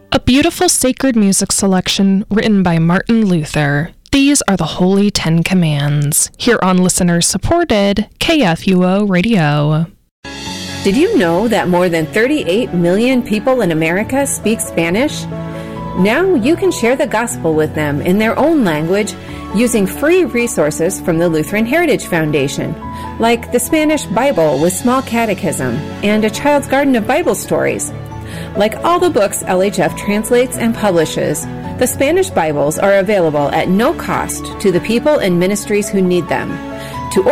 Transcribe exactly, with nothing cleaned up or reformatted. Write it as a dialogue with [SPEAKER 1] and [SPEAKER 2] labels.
[SPEAKER 1] A beautiful sacred music selection written by Martin Luther. These are the Holy Ten Commands, here on listener-supported K F U O Radio.
[SPEAKER 2] Did you know that more than thirty-eight million people in America speak Spanish? Now you can share the gospel with them in their own language using free resources from the Lutheran Heritage Foundation, like the Spanish Bible with Small Catechism and A Child's Garden of Bible Stories. Like all the books L H F translates and publishes, the Spanish Bibles are available at no cost to the people and ministries who need them.